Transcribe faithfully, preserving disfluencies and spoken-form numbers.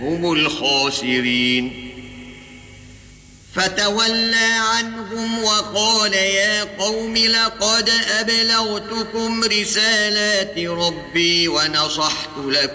هم الخاسرين. فتولى عنهم وقال يا قوم لقد أبلغتكم رسالات ربي ونصحت لكم